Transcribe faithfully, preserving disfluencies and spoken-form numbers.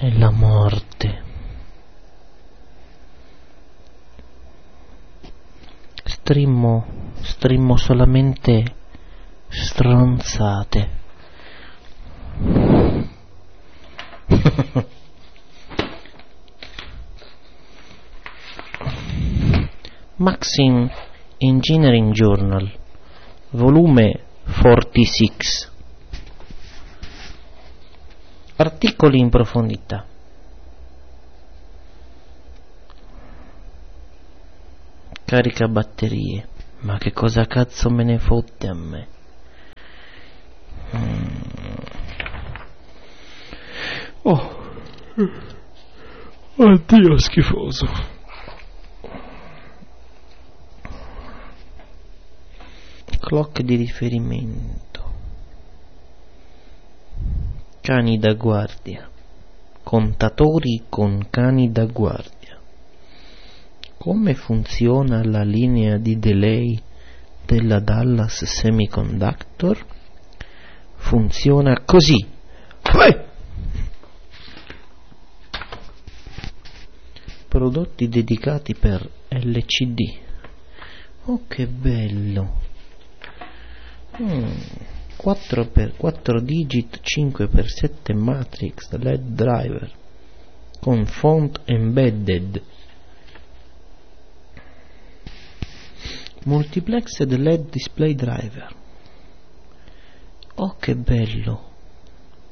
e la morte. Strimmo, strimmo solamente stronzate. Maxim Engineering Journal, volume quarantasei. Articoli in profondità. Carica batterie. Ma che cosa cazzo me ne fotte a me? Mm. Oh. Addio schifoso. Clock di riferimento. Cani da guardia. Contatori con cani da guardia. Come funziona la linea di delay della Dallas Semiconductor? Funziona così. Uè! Prodotti dedicati per L C D. Oh, che bello. Mm. quattro per quattro digit cinque per sette matrix L E D driver con font embedded, multiplexed L E D display driver. Oh, che bello.